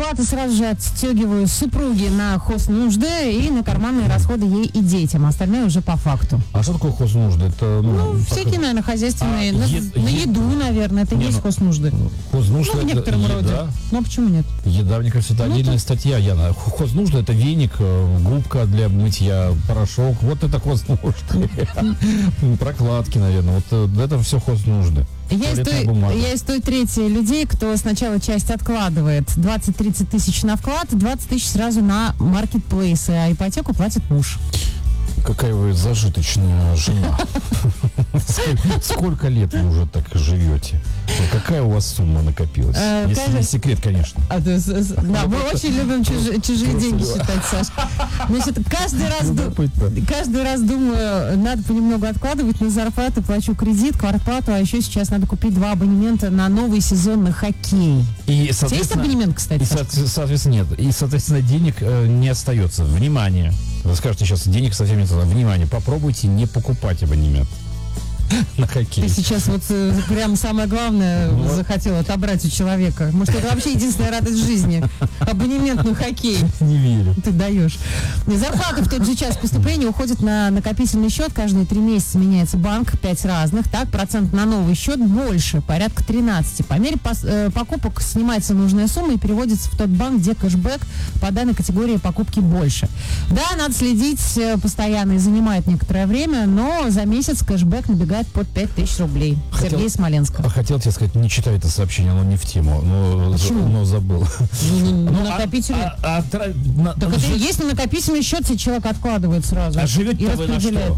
зарплаты сразу же отстегиваю супруге на хознужды и на карманные расходы ей и детям. Остальное уже по факту. А что такое хознужды? Это, всякие, наверное, хозяйственные. На еду, наверное, это есть хознужды. Хознужды в некотором это роде. еда? Ну, а почему нет? Еда, мне кажется, это отдельная статья, Яна. Хознужды — это веник, губка для мытья, порошок. Вот это хознужды. Прокладки, наверное. Вот это все хознужды. Я из той трети людей, кто сначала часть откладывает. 20-30 тысяч на вклад, 20 тысяч сразу на маркетплейсы, а ипотеку платит муж. Какая вы зажиточная жена. Сколько лет вы уже так живете? Какая у вас сумма накопилась? Если не секрет, конечно. Да, мы очень любим чужие деньги считать, Саш. Значит, каждый раз думаю, надо понемногу откладывать на зарплату, плачу кредит, квартплату, а еще сейчас надо купить 2 абонемента на новый сезон на хоккей. У тебя есть абонемент, кстати? Соответственно, нет. И, соответственно, денег не остается. Внимание! Вы скажете сейчас, денег совсем нет. Внимание, попробуйте не покупать абонемент на хоккей. Ты сейчас вот прям самое главное захотел отобрать у человека. Может, это вообще единственная радость в жизни. Абонемент на хоккей. Не верю. Ты даешь. Зарплата в тот же час поступления уходит на накопительный счет. Каждые 3 месяца меняется банк, 5 разных. Так, процент на новый счет больше, порядка 13. По мере покупок снимается нужная сумма и переводится в тот банк, где кэшбэк по данной категории покупки больше. Да, надо следить постоянно и занимает некоторое время, но за месяц кэшбэк набегает под 5000 рублей. Сергей Смоленского. Хотел тебе сказать, не читай это сообщение, оно не в тему, но забыл. Накопительный. Так это и есть на накопительный счет, себе человек откладывает сразу. А живет-то вы на что?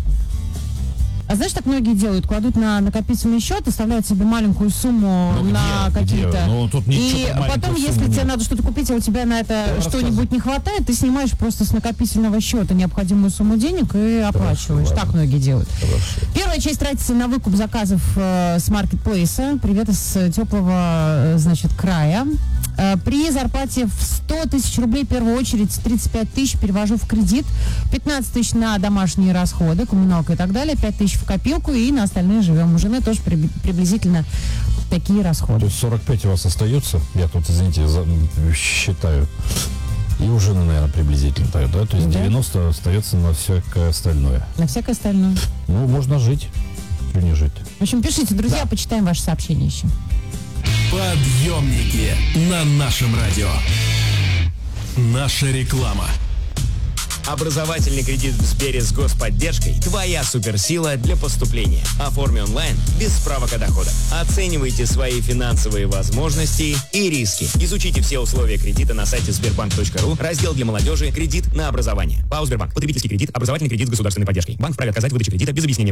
А знаешь, так многие делают, кладут на накопительный счет, оставляют себе маленькую сумму на какие-то... Ну, тут и потом, если тебе надо что-то купить, а у тебя на это что-нибудь не хватает, ты снимаешь просто с накопительного счета необходимую сумму денег и оплачиваешь. Так многие делают. Первая часть тратится на выкуп заказов с маркетплейса. Привет из теплого, значит, края. При зарплате в 100 тысяч рублей, в первую очередь, 35 тысяч перевожу в кредит, 15 тысяч на домашние расходы, коммуналка и так далее, 5 тысяч в копилку, и на остальные живем. У жены тоже приблизительно такие расходы. То есть 45 у вас остается? Я тут, извините, считаю. И у жены, наверное, приблизительно так, да? То есть 90 остается на всякое остальное. На всякое остальное. Ну, можно жить, или не жить. В общем, пишите, друзья, почитаем ваши сообщения еще. Подъемники на нашем радио. Наша реклама. Образовательный кредит в Сбере с господдержкой – твоя суперсила для поступления. Оформи онлайн без справок о доходах. Оценивайте свои финансовые возможности и риски. Изучите все условия кредита на сайте Сбербанк.ру, раздел для молодежи «Кредит на образование». ПАО «Сбербанк». Потребительский кредит, образовательный кредит с государственной поддержкой. Банк вправе отказать в выдаче кредита без объяснения